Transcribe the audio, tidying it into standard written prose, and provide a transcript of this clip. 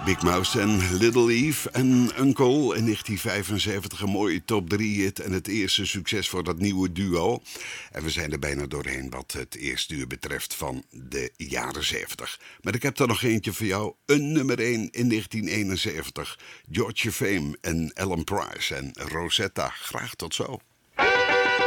Big Mouse en Little Eve en Uncle in 1975 een mooie top 3 hit en het eerste succes voor dat nieuwe duo. En we zijn er bijna doorheen wat het eerste uur betreft van de jaren 70. Maar ik heb er nog eentje voor jou, een nummer 1 in 1971. George Fame en Alan Price en Rosetta. Graag tot zo.